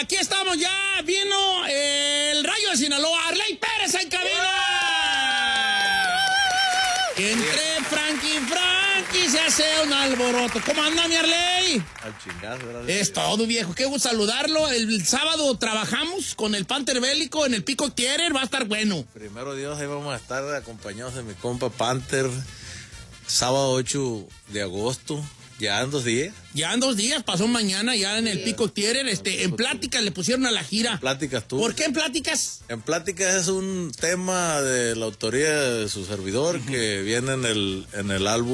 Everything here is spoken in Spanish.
aquí estamos ya. Vino el Rayo de Sinaloa. Arley Pérez en cabina. Que entre Frankie se hace un alboroto. ¿Cómo anda, mi Arley? Al chingazo, gracias. Es todo, viejo. Qué gusto saludarlo. El sábado trabajamos con el Panther Bélico en el Peacock Theater. Va a estar bueno. Primero Dios, ahí vamos a estar acompañados de mi compa Panther. Sábado 8 de agosto. Ya en 2 días. Ya en 2 días, pasó mañana ya en el Peacock Theater. En Pláticas le pusieron a la gira. Pláticas tú. ¿Por qué en Pláticas? En Pláticas es un tema de la autoría de su servidor que viene en el álbum